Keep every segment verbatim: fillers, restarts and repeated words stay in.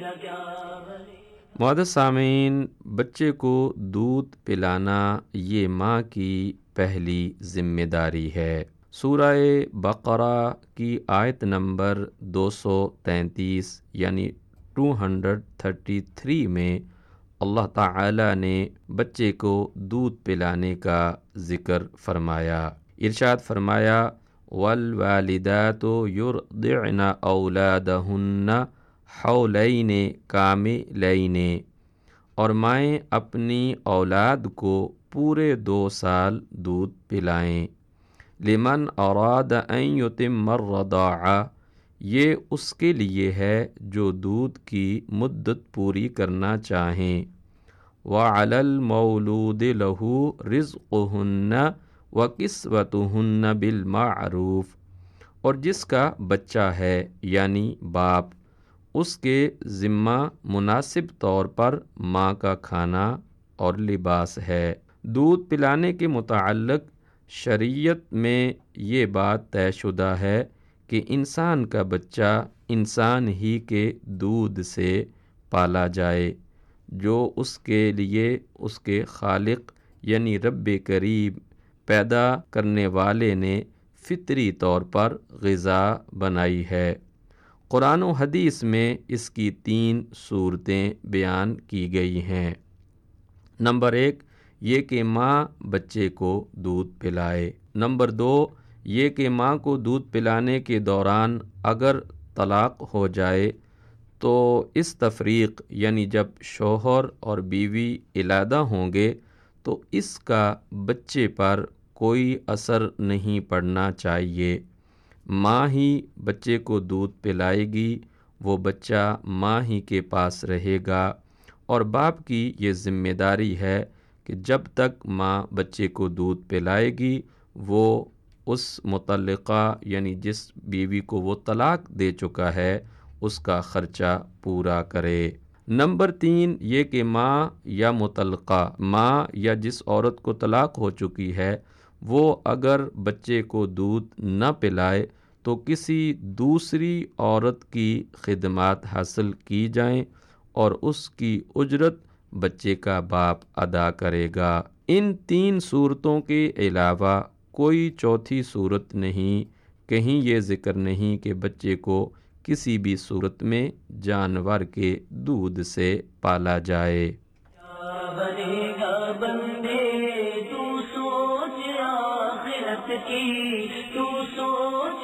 معزز سامعین، بچے کو دودھ پلانا یہ ماں کی پہلی ذمہ داری ہے۔ سورہ بقرہ کی آیت نمبر دو سو تینتیس یعنی دو سو تینتیس میں اللہ تعالی نے بچے کو دودھ پلانے کا ذکر فرمایا۔ ارشاد فرمایا والوالدات یرضعن اولادہن حولین کاملین، اور مائیں اپنی اولاد کو پورے دو سال دودھ پلائیں۔ لمن اراد ان یتم الرضاعہ، یہ اس کے لیے ہے جو دودھ کی مدت پوری کرنا چاہیں۔ وعلی المولود لہ رزقہن وکسوتہن بالمعروف، اور جس کا بچہ ہے یعنی باپ، اس کے ذمہ مناسب طور پر ماں کا کھانا اور لباس ہے۔ دودھ پلانے کے متعلق شریعت میں یہ بات طے شدہ ہے کہ انسان کا بچہ انسان ہی کے دودھ سے پالا جائے، جو اس کے لیے اس کے خالق یعنی رب کریم پیدا کرنے والے نے فطری طور پر غذا بنائی ہے۔ قرآن و حدیث میں اس کی تین صورتیں بیان کی گئی ہیں۔ نمبر ایک، یہ کہ ماں بچے کو دودھ پلائے۔ نمبر دو، یہ کہ ماں کو دودھ پلانے کے دوران اگر طلاق ہو جائے تو اس تفریق یعنی جب شوہر اور بیوی علیحدہ ہوں گے تو اس کا بچے پر کوئی اثر نہیں پڑنا چاہیے۔ ماں ہی بچے کو دودھ پلائے گی، وہ بچہ ماں ہی کے پاس رہے گا، اور باپ کی یہ ذمہ داری ہے کہ جب تک ماں بچے کو دودھ پلائے گی وہ اس مطلقہ یعنی جس بیوی کو وہ طلاق دے چکا ہے اس کا خرچہ پورا کرے۔ نمبر تین، یہ کہ ماں یا مطلقہ ماں یا جس عورت کو طلاق ہو چکی ہے وہ اگر بچے کو دودھ نہ پلائے تو کسی دوسری عورت کی خدمات حاصل کی جائیں اور اس کی اجرت بچے کا باپ ادا کرے گا۔ ان تین صورتوں کے علاوہ کوئی چوتھی صورت نہیں، کہیں یہ ذکر نہیں کہ بچے کو کسی بھی صورت میں جانور کے دودھ سے پالا جائے۔ کیا بنے گا بندے تو سوچ آخرت کی، تو سوچ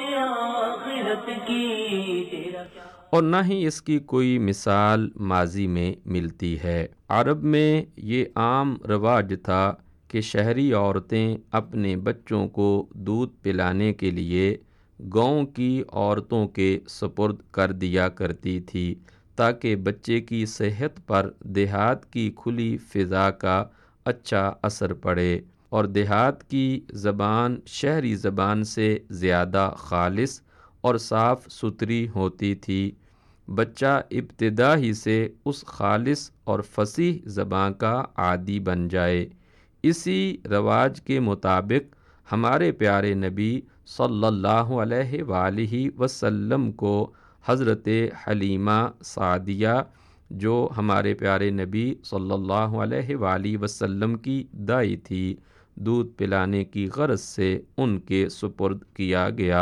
آخرت کی، تیرا کیا اور نہ ہی اس کی کوئی مثال ماضی میں ملتی ہے۔ عرب میں یہ عام رواج تھا کہ شہری عورتیں اپنے بچوں کو دودھ پلانے کے لیے گاؤں کی عورتوں کے سپرد کر دیا کرتی تھی تاکہ بچے کی صحت پر دیہات کی کھلی فضا کا اچھا اثر پڑے، اور دیہات کی زبان شہری زبان سے زیادہ خالص اور صاف ستھری ہوتی تھی۔ بچہ ابتدا ہی سے اس خالص اور فصیح زبان کا عادی بن جائے۔ اسی رواج کے مطابق ہمارے پیارے نبی صلی اللہ علیہ وآلہ وسلم کو حضرت حلیمہ سعدیہ جو ہمارے پیارے نبی صلی اللہ علیہ وآلہ وسلم کی دائی تھی، دودھ پلانے کی غرض سے ان کے سپرد کیا گیا۔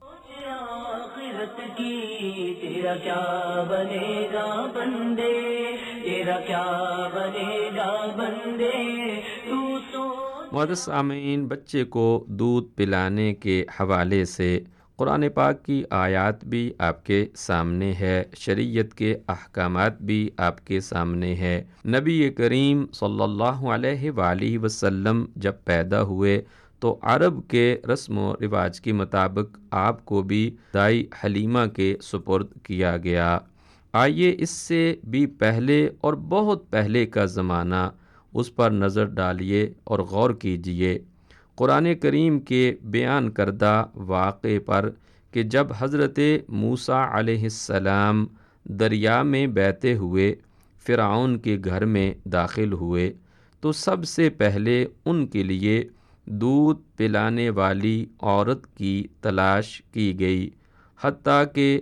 آخرت کی، تیرا کیا بنے گا بندے، تیرا کیا بنے گا بندے، تو سوچ۔ معزز سامعین، بچے کو دودھ پلانے کے حوالے سے قرآن پاک کی آیات بھی آپ کے سامنے ہے، شریعت کے احکامات بھی آپ کے سامنے ہے۔ نبی کریم صلی اللہ علیہ وآلہ وسلم جب پیدا ہوئے تو عرب کے رسم و رواج کے مطابق آپ کو بھی دائی حلیمہ کے سپرد کیا گیا۔ آئیے اس سے بھی پہلے اور بہت پہلے کا زمانہ اس پر نظر ڈالیے اور غور کیجیے، قرآن کریم کے بیان کردہ واقعے پر کہ جب حضرت موسیٰ علیہ السلام دریا میں بہتے ہوئے فرعون کے گھر میں داخل ہوئے تو سب سے پہلے ان کے لیے دودھ پلانے والی عورت کی تلاش کی گئی، حتیٰ کہ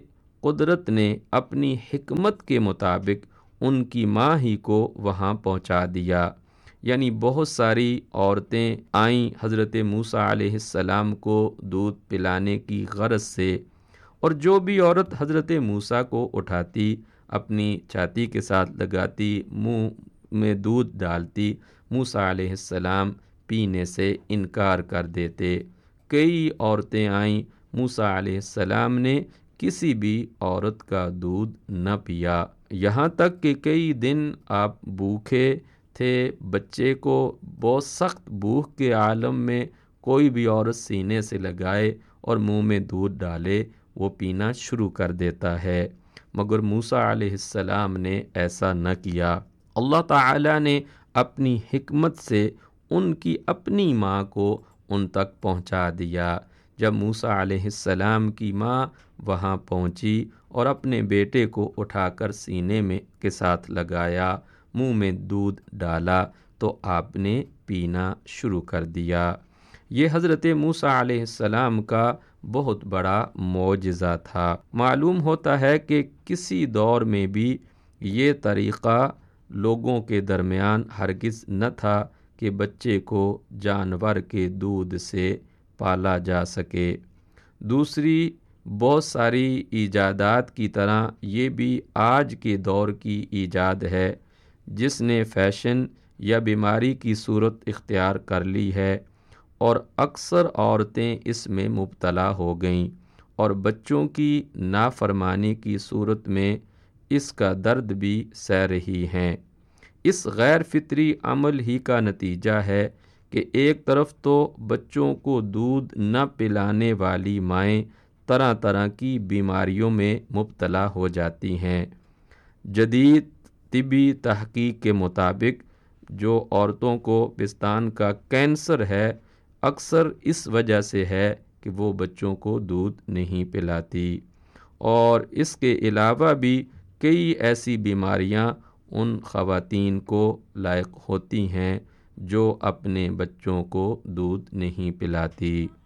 قدرت نے اپنی حکمت کے مطابق ان کی ماں ہی کو وہاں پہنچا دیا۔ یعنی بہت ساری عورتیں آئیں حضرت موسیٰ علیہ السلام کو دودھ پلانے کی غرض سے، اور جو بھی عورت حضرت موسیٰ کو اٹھاتی، اپنی چھاتی کے ساتھ لگاتی، منہ میں دودھ ڈالتی، موسیٰ علیہ السلام پینے سے انکار کر دیتے۔ کئی عورتیں آئیں، موسیٰ علیہ السلام نے کسی بھی عورت کا دودھ نہ پیا، یہاں تک کہ کئی دن آپ بھوکے تھے، بچے کو بہت سخت بھوک کے عالم میں کوئی بھی عورت سینے سے لگائے اور منہ میں دودھ ڈالے، وہ پینا شروع کر دیتا ہے، مگر موسیٰ علیہ السلام نے ایسا نہ کیا۔ اللہ تعالیٰ نے اپنی حکمت سے ان کی اپنی ماں کو ان تک پہنچا دیا۔ جب موسیٰ علیہ السلام کی ماں وہاں پہنچی اور اپنے بیٹے کو اٹھا کر سینے میں کے ساتھ لگایا، منہ میں دودھ ڈالا، تو آپ نے پینا شروع کر دیا۔ یہ حضرت موسیٰ علیہ السلام کا بہت بڑا معجزہ تھا۔ معلوم ہوتا ہے کہ کسی دور میں بھی یہ طریقہ لوگوں کے درمیان ہرگز نہ تھا کہ بچے کو جانور کے دودھ سے پالا جا سکے۔ دوسری بہت ساری ایجادات کی طرح یہ بھی آج کے دور کی ایجاد ہے، جس نے فیشن یا بیماری کی صورت اختیار کر لی ہے، اور اکثر عورتیں اس میں مبتلا ہو گئیں اور بچوں کی نافرمانی کی صورت میں اس کا درد بھی سہ رہی ہیں۔ اس غیر فطری عمل ہی کا نتیجہ ہے کہ ایک طرف تو بچوں کو دودھ نہ پلانے والی مائیں طرح طرح کی بیماریوں میں مبتلا ہو جاتی ہیں۔ جدید طبی تحقیق کے مطابق جو عورتوں کو پستان کا کینسر ہے، اکثر اس وجہ سے ہے کہ وہ بچوں کو دودھ نہیں پلاتی، اور اس کے علاوہ بھی کئی ایسی بیماریاں ان خواتین کو لاحق ہوتی ہیں جو اپنے بچوں کو دودھ نہیں پلاتی۔